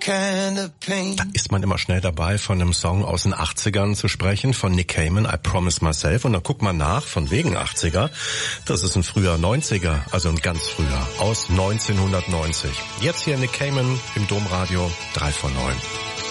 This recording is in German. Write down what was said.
Da ist man immer schnell dabei, von einem Song aus den 80ern zu sprechen, von Nick Cayman, I Promise Myself. Und dann guckt man nach, von wegen 80er. Das ist ein früher 90er, also ein ganz früher, aus 1990. Jetzt hier Nick Cayman im Domradio 3 von 9.